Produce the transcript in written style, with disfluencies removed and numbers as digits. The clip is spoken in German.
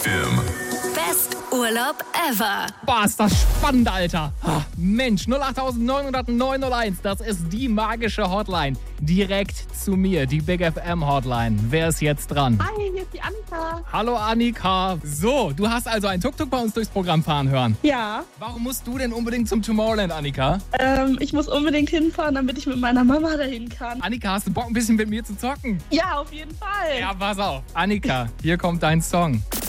FM. Best Urlaub ever. Boah, ist das spannend, Alter. Mensch, 08901, das ist die magische Hotline. Direkt zu mir, die Big FM Hotline. Wer ist jetzt dran? Hi, hier ist die Annika. Hallo Annika. So, du hast also ein Tuk-Tuk bei uns durchs Programm fahren hören. Ja, Warum musst du denn unbedingt zum Tomorrowland, Annika? ich muss unbedingt hinfahren, damit ich mit meiner Mama dahin kann. Annika, hast du Bock, ein bisschen mit mir zu zocken? Ja, auf jeden Fall. Ja, pass auf. Annika, hier kommt dein Song.